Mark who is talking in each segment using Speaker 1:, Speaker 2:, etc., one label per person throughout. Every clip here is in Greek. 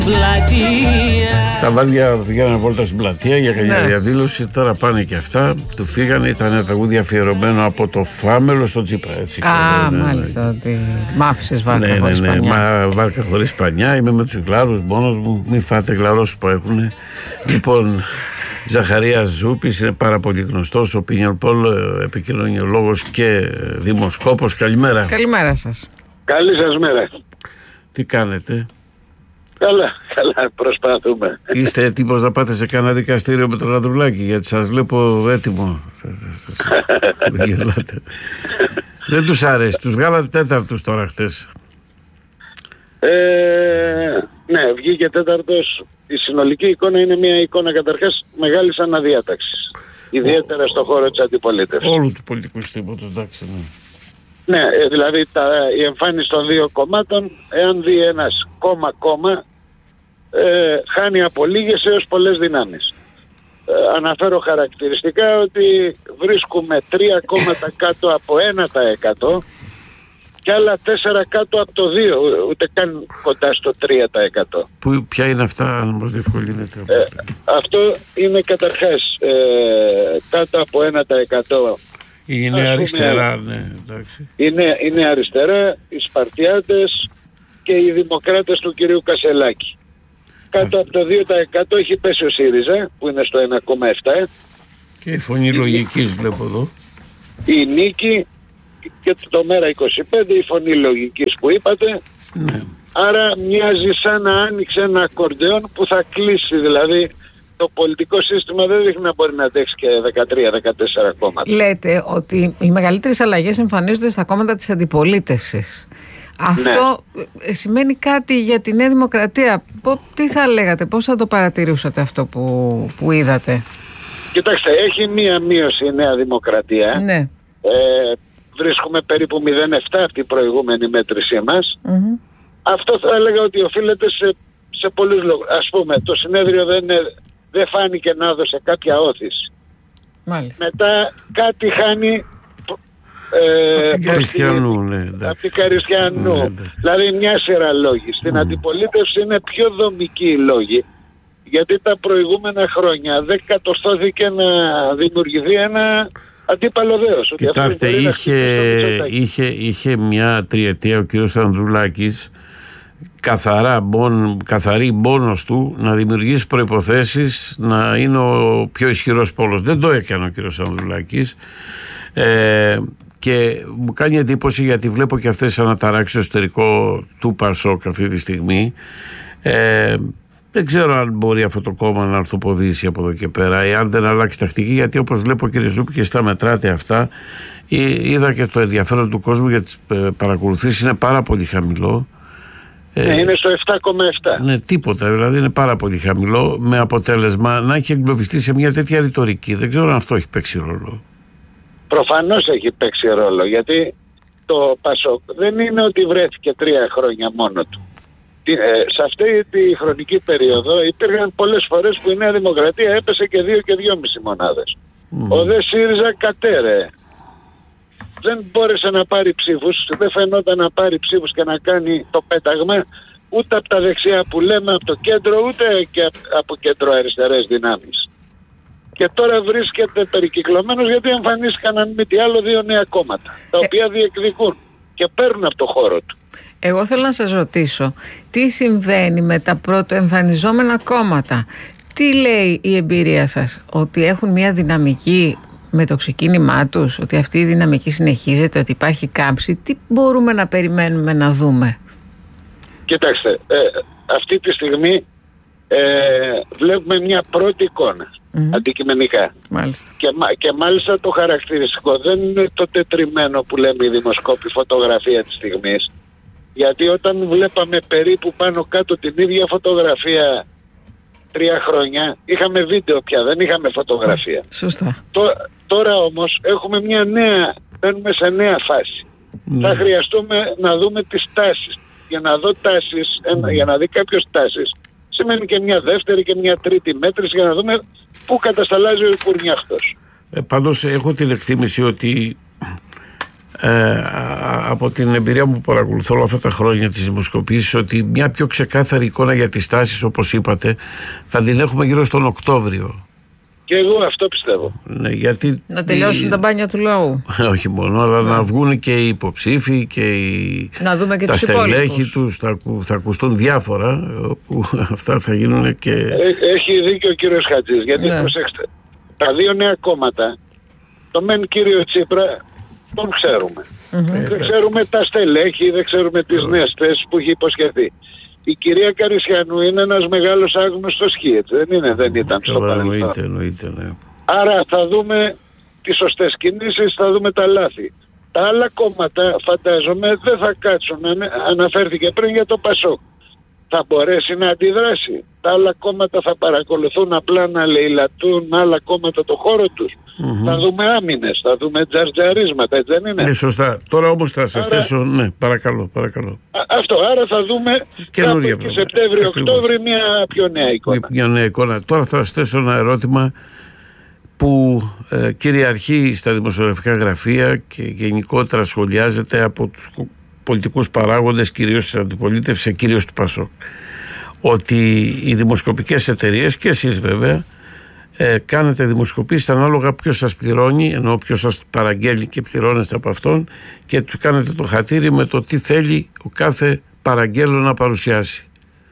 Speaker 1: Πλατεία.
Speaker 2: Τα βάδια βγαίνανε βόλτα στην πλατεία για καμιά διαδήλωση. Τώρα πάνε και αυτά. Του φύγανε. Ήταν ένα τραγούδι αφιερωμένο από το Φάμελο στο Τσίπρα. Έτσι.
Speaker 3: Μάλιστα. Ότι μ' άφησες βάρκα χωρίς πανιά.
Speaker 2: Βάρκα χωρίς πανιά. Είμαι με τους γλάρους μόνος μου. Μην φάτε γλαρώσεις που έχουν. Λοιπόν, Ζαχαρίας Ζούπης είναι πάρα πολύ γνωστός. Ο Opinion Poll, επικοινωνιολόγος και δημοσκόπος. Καλημέρα.
Speaker 3: Καλημέρα σας.
Speaker 4: Καλή σας μέρα.
Speaker 2: Τι κάνετε?
Speaker 4: Καλά, προσπαθούμε.
Speaker 2: Είστε έτοιμος να πάτε σε κανένα δικαστήριο με τον Ανδρουλάκη? Γιατί σας βλέπω έτοιμο. Δεν γελάτε. Δεν τους άρεσε. Τους βγάλατε τέταρτους τώρα χτες.
Speaker 4: Ναι, βγήκε τέταρτος. Η συνολική εικόνα είναι μια εικόνα καταρχάς μεγάλης αναδιάταξης. Ιδιαίτερα στον χώρο της αντιπολίτευσης.
Speaker 2: Όλου του πολιτικού συστήματος, εντάξει.
Speaker 4: Ναι, δηλαδή η εμφάνιση των δύο κομμάτων, εάν δει ένας κόμμα, χάνει από λίγες έως πολλές δυνάμεις. Αναφέρω χαρακτηριστικά ότι βρίσκουμε 3 κόμματα κάτω από 1% και άλλα 4 κάτω από το 2%, ούτε καν κοντά στο 3%.
Speaker 2: Ποια είναι αυτά, αν μας διευκολύνετε?
Speaker 4: Αυτό είναι καταρχάς κάτω από 1%.
Speaker 2: Η Νέα Αριστερά, ναι, εντάξει.
Speaker 4: Η Νέα Αριστερά, οι Σπαρτιάτες και οι Δημοκράτες του κυρίου Κασελάκη. Κάτω από το 2% έχει πέσει ο ΣΥΡΙΖΑ, που είναι στο 1,7.
Speaker 2: Και η Φωνή Λογικής βλέπω εδώ.
Speaker 4: Η Νίκη και το ΜΕΡΑ25, η Φωνή Λογικής που είπατε.
Speaker 2: Ναι.
Speaker 4: Άρα μοιάζει σαν να άνοιξε ένα ακορντεόν που θα κλείσει, δηλαδή το πολιτικό σύστημα δεν δείχνει να μπορεί να αντέξει και 13-14 κόμματα.
Speaker 3: Λέτε ότι οι μεγαλύτερες αλλαγές εμφανίζονται στα κόμματα της αντιπολίτευσης. Αυτό σημαίνει κάτι για τη Νέα Δημοκρατία? Τι θα λέγατε, πώς θα το παρατηρούσατε αυτό που είδατε?
Speaker 4: Κοιτάξτε, έχει μία μείωση η Νέα Δημοκρατία.
Speaker 3: Ναι.
Speaker 4: Βρίσκουμε περίπου 0,7 από την προηγούμενη μέτρησή μας. Αυτό θα έλεγα ότι οφείλεται σε πολλούς λόγους. Ας πούμε, το συνέδριο δεν φάνηκε να έδωσε κάποια όθηση.
Speaker 3: Μάλιστα.
Speaker 4: Μετά κάτι χάνει
Speaker 2: από την Καριστιανού.
Speaker 4: Δηλαδή μια σειρά λόγοι. Στην αντιπολίτευση είναι πιο δομικοί οι λόγοι, γιατί τα προηγούμενα χρόνια δεν κατορθώθηκε να δημιουργηθεί ένα αντίπαλο δέος.
Speaker 2: Κοιτάξτε, είχε μια τριετία ο κύριος Ανδρουλάκης καθαρή μόνος του να δημιουργήσει προϋποθέσεις να είναι ο πιο ισχυρός πόλος. Δεν το έκανε ο κύριος Ανδρουλάκης. Και μου κάνει εντύπωση, γιατί βλέπω και αυτές τις αναταράξεις στο εσωτερικό του ΠΑΣΟΚ αυτή τη στιγμή. Δεν ξέρω αν μπορεί αυτό το κόμμα να ορθοποδήσει από εδώ και πέρα, εάν δεν αλλάξει τακτική, γιατί όπως βλέπω, κύριε Ζούπη, και στα μετράτε αυτά, είδα και το ενδιαφέρον του κόσμου για τις παρακολουθήσεις είναι πάρα πολύ χαμηλό.
Speaker 4: Είναι στο 7,7.
Speaker 2: Ναι, τίποτα, δηλαδή είναι πάρα πολύ χαμηλό, με αποτέλεσμα να έχει εγκλωβιστεί σε μια τέτοια ρητορική. Δεν ξέρω αν αυτό έχει παίξει ρόλο.
Speaker 4: Προφανώς έχει παίξει ρόλο, γιατί το ΠΑΣΟΚ δεν είναι ότι βρέθηκε 3 χρόνια μόνο του. Σε αυτή τη χρονική περίοδο υπήρχαν πολλές φορές που η Νέα Δημοκρατία έπεσε και 2 και 2,5 μονάδες. Ο δε ΣΥΡΙΖΑ κατέρεε. Δεν μπόρεσε να πάρει ψήφους, δεν φαινόταν να πάρει ψήφους και να κάνει το πέταγμα ούτε από τα δεξιά που λέμε, από το κέντρο, ούτε και από κέντρο αριστερές δυνάμεις. Και τώρα βρίσκεται περικυκλωμένος, γιατί εμφανίστηκαν αν μη τι άλλο 2 νέα κόμματα, τα οποία διεκδικούν και παίρνουν από το χώρο του.
Speaker 3: Εγώ θέλω να σας ρωτήσω, τι συμβαίνει με τα πρωτοεμφανιζόμενα κόμματα? Τι λέει η εμπειρία σας? Ότι έχουν μια δυναμική με το ξεκίνημά τους, ότι αυτή η δυναμική συνεχίζεται, ότι υπάρχει κάμψη? Τι μπορούμε να περιμένουμε να δούμε?
Speaker 4: Κοιτάξτε, αυτή τη στιγμή βλέπουμε μια πρώτη εικόνα, αντικειμενικά.
Speaker 3: Μάλιστα.
Speaker 4: Και μάλιστα το χαρακτηριστικό δεν είναι το τετριμένο που λέμε οι δημοσκόποι, φωτογραφία της στιγμής, γιατί όταν βλέπαμε περίπου πάνω κάτω την ίδια φωτογραφία 3 χρόνια, είχαμε βίντεο πια, δεν είχαμε φωτογραφία.
Speaker 3: Σωστά.
Speaker 4: Τώρα όμως έχουμε μπαίνουμε σε νέα φάση. Θα χρειαστούμε να δούμε τις τάσεις. Για να δω τάσεις, για να δει κάποιος τάσεις, σημαίνει και μια δεύτερη και μια τρίτη μέτρηση για να δούμε πού κατασταλάζει ο κουρνιάχτος.
Speaker 2: Πάντως έχω την εκτίμηση ότι από την εμπειρία μου που παρακολουθώ όλα αυτά τα χρόνια της δημοσκοπήσεις, ότι μια πιο ξεκάθαρη εικόνα για τις τάσεις, όπως είπατε, θα την έχουμε γύρω στον Οκτώβριο.
Speaker 4: Και εγώ αυτό πιστεύω.
Speaker 2: Ναι, γιατί
Speaker 3: να τελειώσουν τα μπάνια του λαού.
Speaker 2: Όχι μόνο, αλλά να βγουν και οι υποψήφοι και
Speaker 3: να δούμε και
Speaker 2: τα στελέχη τους, θα ακουστούν διάφορα, που αυτά θα γίνουν και...
Speaker 4: Έχει δίκιο ο κύριος Χατζής, γιατί προσέξτε, τα δύο νέα κόμματα, το μεν κύριο Τσίπρα τον ξέρουμε. Δεν ξέρουμε τα στελέχη, δεν ξέρουμε τις νέες θέσεις που έχει υποσχεθεί. Η κυρία Καρισιανού είναι ένας μεγάλος άγνωστος χ, δεν ήταν στο παρελθόν.
Speaker 2: Εννοείται, ναι.
Speaker 4: Άρα θα δούμε τις σωστές κινήσεις, θα δούμε τα λάθη. Τα άλλα κόμματα φαντάζομαι δεν θα κάτσουν, αναφέρθηκε πριν για το ΠΑΣΟΚ. Θα μπορέσει να αντιδράσει. Τα άλλα κόμματα θα παρακολουθούν απλά να λαιλατούν άλλα κόμματα το χώρο τους. Θα δούμε άμυνες, θα δούμε τζαρτζαρίσματα, έτσι δεν είναι?
Speaker 2: Ναι, σωστά. Τώρα όμως θα σας θέσω, ναι, παρακαλώ.
Speaker 4: Αυτό, άρα θα δούμε κάπου Σεπτέμβριο-Οκτώβριο μια πιο νέα εικόνα.
Speaker 2: Μια νέα εικόνα. Τώρα θα σας θέσω ένα ερώτημα που κυριαρχεί στα δημοσιογραφικά γραφεία και γενικότερα σχολιάζεται από τους πολιτικούς παράγοντες, κυρίως της αντιπολίτευσης και κυρίως του ΠΑΣΟΚ, ότι οι δημοσκοπικές εταιρείες, και εσείς βέβαια, κάνετε δημοσκοπήσεις ανάλογα ποιος σας πληρώνει, ενώ ποιος σας παραγγέλνει και πληρώνεστε από αυτόν, και του κάνετε το χατήρι με το τι θέλει ο κάθε παραγγέλων να παρουσιάσει.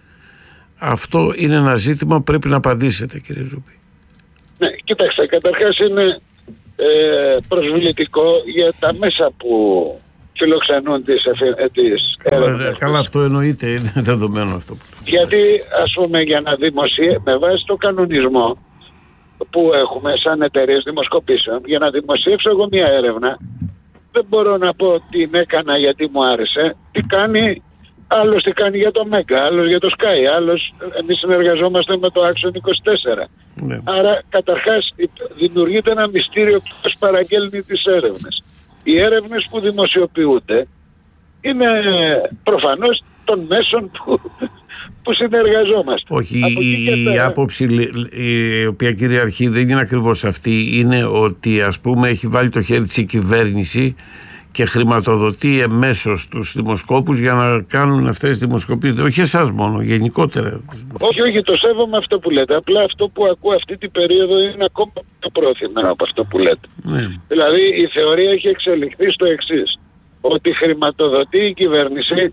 Speaker 2: Αυτό είναι ένα ζήτημα που πρέπει να απαντήσετε, κύριε Ζούπη.
Speaker 4: Ναι, κοιτάξτε, καταρχάς είναι προσβλητικό για τα μέσα που φιλοξενούν τις έρευνες.
Speaker 2: Καλά, αυτό εννοείται, είναι δεδομένο αυτό.
Speaker 4: Γιατί, ας πούμε, για να με βάση το κανονισμό που έχουμε σαν εταιρείες δημοσκοπήσεων, για να δημοσιεύσω εγώ μια έρευνα, δεν μπορώ να πω τι έκανα γιατί μου άρεσε, τι κάνει, άλλος τι κάνει για το Μέγκα, άλλος για το Sky, άλλος, εμείς συνεργαζόμαστε με το Action 24. Ναι. Άρα, καταρχάς, δημιουργείται ένα μυστήριο ποιος παραγγέλνει τις έρευνες. Οι έρευνες που δημοσιοποιούνται είναι προφανώς των μέσων που συνεργαζόμαστε.
Speaker 2: Όχι, η άποψη η οποία κυριαρχεί δεν είναι ακριβώς αυτή. Είναι ότι, ας πούμε, έχει βάλει το χέρι της η κυβέρνηση και χρηματοδοτεί εμέσως τους δημοσκόπους για να κάνουν αυτές τις δημοσκοπήσεις. Όχι εσάς μόνο, γενικότερα.
Speaker 4: Όχι, το σέβομαι αυτό που λέτε. Απλά αυτό που ακούω αυτή την περίοδο είναι ακόμα πιο πρόθυμο από αυτό που λέτε. Ναι. Δηλαδή η θεωρία έχει εξελιχθεί στο εξής, ότι χρηματοδοτεί η κυβέρνηση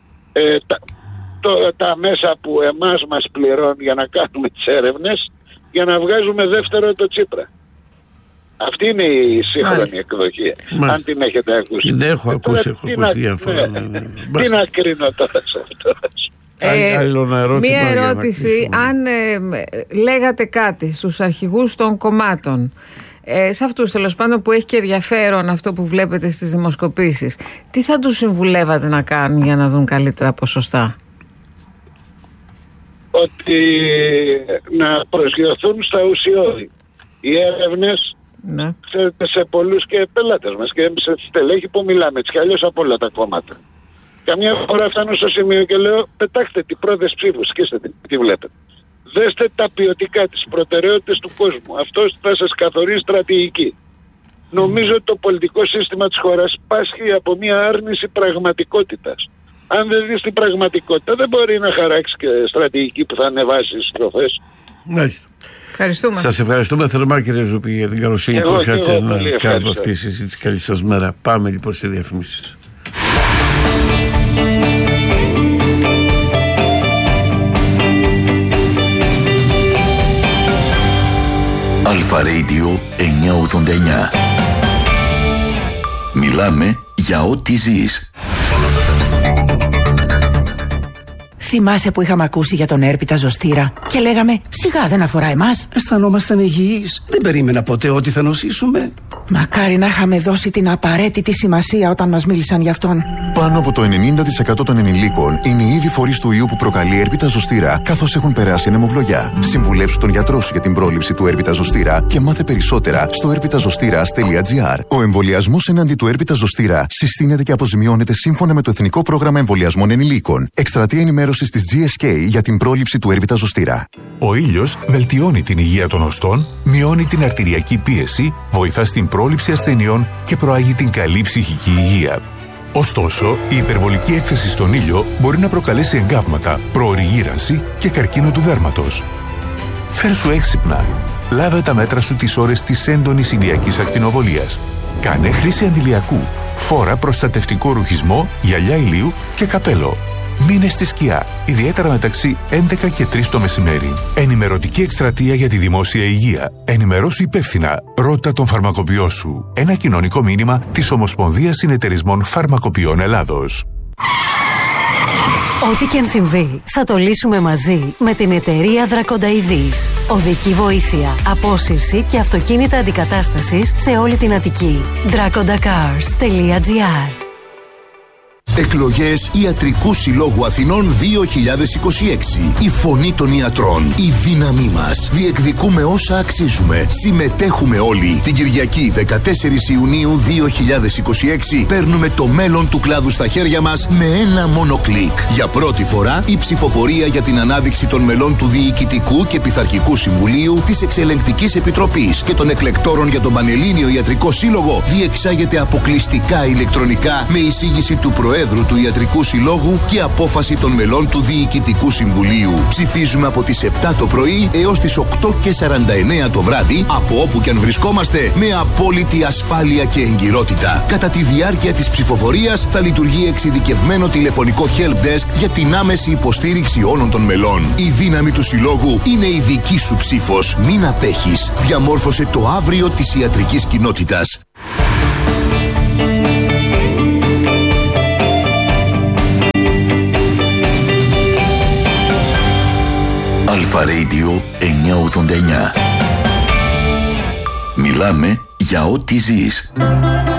Speaker 4: τα μέσα που εμάς μας πληρώνει για να κάνουμε τις έρευνες, για να βγάζουμε δεύτερο το Τσίπρα. Αυτή είναι η σύγχρονη εκδοχή. Αν την έχετε ακούσει.
Speaker 2: Την έχω ακούσει διάφορα.
Speaker 4: Τι να κρίνω τώρα σε αυτό.
Speaker 3: Μία ερώτηση. Αν λέγατε κάτι στους αρχηγούς των κομμάτων, σε αυτούς τέλος πάντων που έχει και ενδιαφέρον αυτό που βλέπετε στις δημοσκοπήσεις, τι θα τους συμβουλεύατε να κάνουν για να δουν καλύτερα ποσοστά?
Speaker 4: Ότι να προσγειωθούν στα ουσιώδη. Οι έρευνες, ναι, ξέρετε, σε πολλούς και πελάτες μας και σε στελέχη που μιλάμε έτσι κι αλλιώς από όλα τα κόμματα. Καμιά φορά φτάνω στο σημείο και λέω, πετάξτε την πρώτες ψήφους, σκίστε τι βλέπετε. Δέστε τα ποιοτικά, τις προτεραιότητες του κόσμου. Αυτό θα σας καθορίσει στρατηγική. Νομίζω ότι το πολιτικό σύστημα της χώρας πάσχει από μια άρνηση πραγματικότητας. Αν δεν δεις την πραγματικότητα, δεν μπορεί να χαράξει και στρατηγική που θα ανεβάσει τις στροφές.
Speaker 2: Μάλιστα.
Speaker 3: Ευχαριστούμε.
Speaker 2: Σας ευχαριστούμε θερμά, κύριε Ζούπη, για την καλοσύνη που είχατε να κάνουμε αυτή τη συζήτηση. Καλή σας μέρα. Πάμε λοιπόν σε διαφημίσεις.
Speaker 1: Αλφα Radio 989. Μιλάμε για ό,τι ζεις.
Speaker 5: Θυμάσαι που είχαμε ακούσει για τον έρπιτα ζωστήρα και λέγαμε σιγά δεν αφορά εμάς?
Speaker 6: Αισθανόμασταν υγιείς. Δεν περίμενα ποτέ ότι θα νοσήσουμε.
Speaker 5: Μακάρι να είχαμε δώσει την απαραίτητη σημασία όταν μας μίλησαν γι' αυτόν.
Speaker 7: Πάνω από το 90% των ενηλίκων είναι ήδη φορείς του ιού που προκαλεί έρπιτα ζωστήρα, καθώς έχουν περάσει ανεμοβλογιά. Συμβουλέψου τον γιατρό σου για την πρόληψη του έρπιτα ζωστήρα και μάθε περισσότερα στο erpitazostira.gr. Ο εμβολιασμός εναντί του έρπιτα ζωστήρα συστήνεται και αποζημιώνεται σύμφωνα με το Εθνικό Πρόγραμμα Εμβολιασμών Ενηλίκων. Εκστρατεία ενημέρωσης της GSK για την πρόληψη του έρπιτα ζωστήρα.
Speaker 8: Ο ήλιος βελτιώνει την υγεία των οστών, μειώνει την αρτηριακή πίεση, βοηθά στην πρόληψη ασθενειών και προάγει την καλή ψυχική υγεία. Ωστόσο, η υπερβολική έκθεση στον ήλιο μπορεί να προκαλέσει εγκάβματα, προωρή γύρανση και καρκίνο του δέρματος. Φέρσου έξυπνα. Λάβε τα μέτρα σου τις ώρες της έντονης ηλιακής ακτινοβολίας. Κάνε χρήση αντιλιακού. Φόρα προστατευτικό ρουχισμό, γυαλιά ηλίου και καπέλο. Μείνε στη σκιά, ιδιαίτερα μεταξύ 11 και 3 το μεσημέρι. Ενημερωτική εκστρατεία για τη δημόσια υγεία. Ενημερώσου υπεύθυνα. Ρώτα τον φαρμακοποιό σου. Ένα κοινωνικό μήνυμα της Ομοσπονδίας Συνεταιρισμών Φαρμακοποιών Ελλάδος.
Speaker 9: Ό,τι και αν συμβεί, θα το λύσουμε μαζί με την εταιρεία Δρακονταειδής. Οδική βοήθεια, απόσυρση και αυτοκίνητα αντικατάστασης σε όλη την Αττική. dracondacars.gr.
Speaker 10: Εκλογές Ιατρικού Συλλόγου Αθηνών 2026. Η φωνή των ιατρών. Η δύναμή μας. Διεκδικούμε όσα αξίζουμε. Συμμετέχουμε όλοι. Την Κυριακή 14 Ιουνίου 2026 παίρνουμε το μέλλον του κλάδου στα χέρια μας με ένα μόνο κλικ. Για πρώτη φορά η ψηφοφορία για την ανάδειξη των μελών του Διοικητικού και Πειθαρχικού Συμβουλίου, της Εξελεγκτικής Επιτροπής και των εκλεκτόρων για τον Πανελλήνιο Ιατρικό Σύλλογο διεξάγεται αποκλειστικά ηλεκτρονικά με εισήγηση του Προέδρου του Ιατρικού Συλλόγου και απόφαση των μελών του Διοικητικού Συμβουλίου. Ψηφίζουμε από τις 7 το πρωί έως τις 8:49 το βράδυ, από όπου και αν βρισκόμαστε, με απόλυτη ασφάλεια και εγκυρότητα. Κατά τη διάρκεια της ψηφοφορίας θα λειτουργεί εξειδικευμένο τηλεφωνικό help desk για την άμεση υποστήριξη όλων των μελών. Η δύναμη του Συλλόγου είναι η δική σου ψήφος. Μην απέχεις. Διαμόρφωσε το αύριο της ιατρικής κοινότητας.
Speaker 1: Αλφα Radio 989. Μιλάμε για ό,τι ζεις.